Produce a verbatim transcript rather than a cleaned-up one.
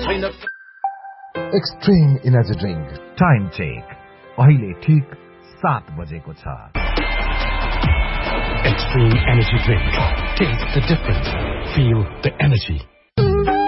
छैन। Extreme energy drink time check अहिले ठीक सात बजेको छ। Extreme Energy Drink. Taste the difference. Feel the energy.